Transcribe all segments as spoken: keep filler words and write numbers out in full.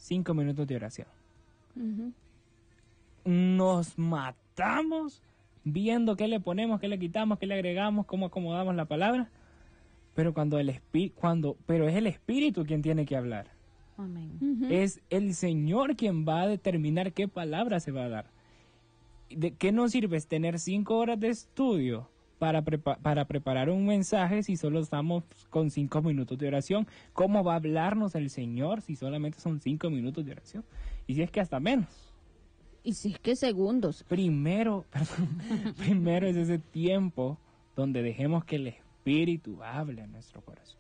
cinco minutos de oración. Uh-huh. Nos matamos viendo qué le ponemos, qué le quitamos, qué le agregamos, cómo acomodamos la palabra, pero cuando el espíritu, cuando, pero es el Espíritu quien tiene que hablar. Amén. Uh-huh. Es el Señor quien va a determinar qué palabra se va a dar. ¿De qué nos sirve tener cinco horas de estudio para, prepa- para preparar un mensaje si solo estamos con cinco minutos de oración? ¿Cómo va a hablarnos el Señor si solamente son cinco minutos de oración? Y si es que hasta menos. Y si es que segundos. Primero, perdón, primero es ese tiempo donde dejemos que el Espíritu hable en nuestro corazón.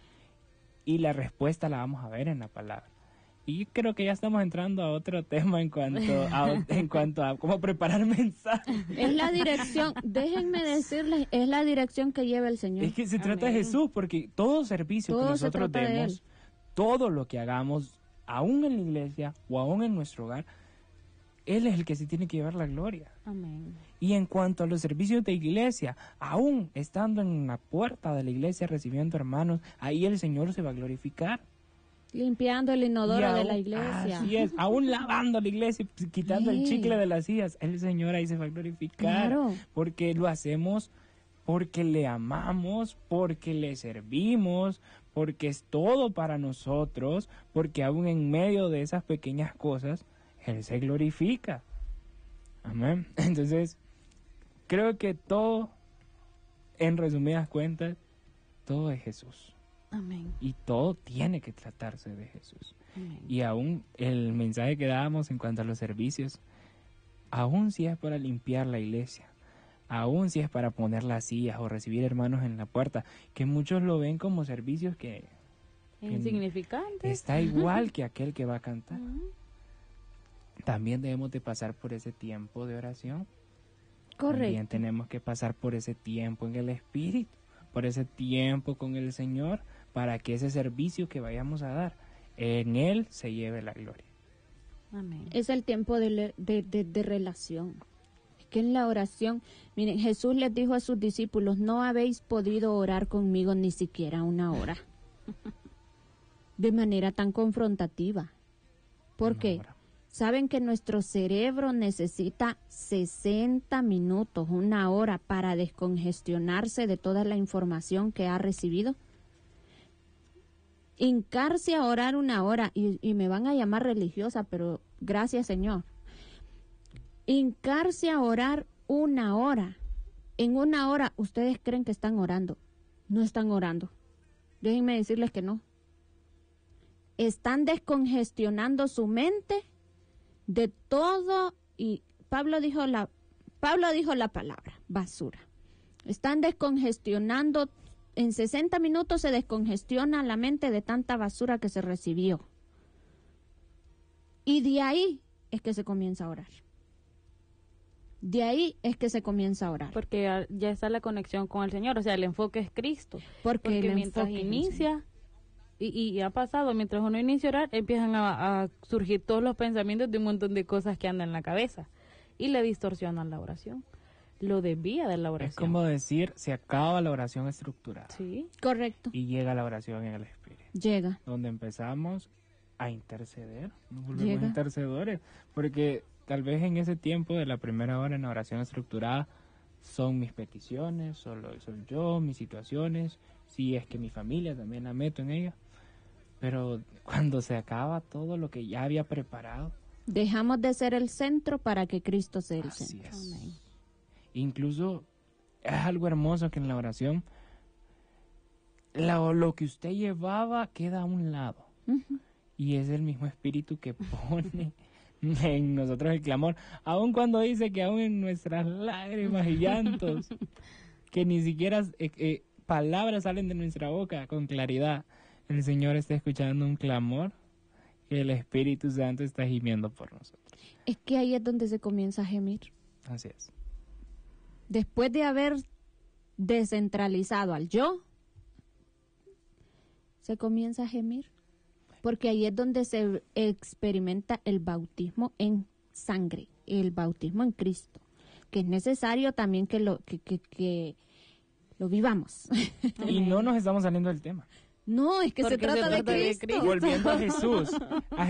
Y la respuesta la vamos a ver en la palabra. Y creo que ya estamos entrando a otro tema en cuanto a, en cuanto a cómo preparar mensajes. Es la dirección, déjenme decirles, es la dirección que lleva el Señor. Es que se trata Amén. de Jesús, porque todo servicio todo que nosotros de demos, todo lo que hagamos, aún en la iglesia o aún en nuestro hogar, Él es el que se tiene que llevar la gloria. Amén. Y en cuanto a los servicios de iglesia, aún estando en la puerta de la iglesia recibiendo hermanos, ahí el Señor se va a glorificar. Limpiando el inodoro aún, de la iglesia. Así es, aún lavando la iglesia, quitando hey. el chicle de las sillas, el Señor ahí se va a glorificar. Claro. Porque lo hacemos, porque le amamos, porque le servimos, porque es todo para nosotros, porque aún en medio de esas pequeñas cosas, Él se glorifica. Amén. Entonces, creo que todo, en resumidas cuentas, todo es Jesús. Amén. Y todo tiene que tratarse de Jesús. Amén. Y aún el mensaje que dábamos en cuanto a los servicios, aún si es para limpiar la iglesia, aún si es para poner las sillas o recibir hermanos en la puerta, que muchos lo ven como servicios que... insignificantes. Está igual que aquel que va a cantar. Uh-huh. También debemos de pasar por ese tiempo de oración. Correcto. También tenemos que pasar por ese tiempo en el Espíritu, por ese tiempo con el Señor, para que ese servicio que vayamos a dar, en Él se lleve la gloria. Amén. Es el tiempo de, de, de, de relación. Es que en la oración, miren, Jesús les dijo a sus discípulos, no habéis podido orar conmigo ni siquiera una hora. De manera tan confrontativa. ¿Por qué? Hora. ¿Saben que nuestro cerebro necesita sesenta minutos, una hora, para descongestionarse de toda la información que ha recibido? Hincarse a orar una hora, y, y me van a llamar religiosa, pero gracias Señor. Hincarse a orar una hora. En una hora, ¿ustedes creen que están orando? No están orando. Déjenme decirles que no. Están descongestionando su mente de todo, y Pablo dijo la Pablo dijo la palabra basura. Están descongestionando, en sesenta minutos se descongestiona la mente de tanta basura que se recibió. Y de ahí es que se comienza a orar. De ahí es que se comienza a orar. Porque ya, ya está la conexión con el Señor, o sea, el enfoque es Cristo. Porque, Porque mientras inicia Y, y ha pasado, mientras uno inicia a orar, empiezan a, a surgir todos los pensamientos de un montón de cosas que andan en la cabeza y le distorsionan la oración, lo desvía de la oración. Es como decir, se acaba la oración estructurada. Sí, correcto. Y llega la oración en el Espíritu. Llega. Donde empezamos a interceder, nos volvemos Llega. intercedores, porque tal vez en ese tiempo de la primera hora en la oración estructurada son mis peticiones, solo soy yo, mis situaciones, si es que mi familia también la meto en ella. Pero cuando se acaba todo lo que ya había preparado, dejamos de ser el centro para que Cristo sea el así centro. Es. Amén. Incluso es algo hermoso que en la oración lo, lo que usted llevaba queda a un lado. Uh-huh. Y es el mismo Espíritu que pone en nosotros el clamor. Aun cuando dice que aún en nuestras lágrimas y llantos, que ni siquiera eh, eh, palabras salen de nuestra boca con claridad, el Señor está escuchando un clamor que el Espíritu Santo está gimiendo por nosotros. Es que ahí es donde se comienza a gemir. Así es. Después de haber descentralizado al yo, se comienza a gemir. Porque ahí es donde se experimenta el bautismo en sangre, el bautismo en Cristo, que es necesario también que lo, que, que, que lo vivamos. Y no nos estamos saliendo del tema. No, es que se trata, se trata de de Cristo. Cristo. Volviendo a Jesús. A